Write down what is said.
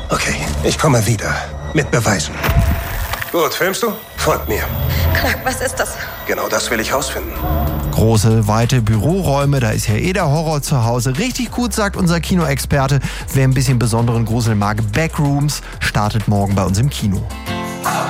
Okay, ich komme wieder. Mit Beweisen. Gut, filmst du? Folgt mir. Clark, was ist das? Genau das will ich rausfinden. Große, weite Büroräume, da ist ja eh der Horror zu Hause. Richtig gut, sagt unser Kinoexperte. Wer ein bisschen besonderen Grusel mag, Backrooms, startet morgen bei uns im Kino.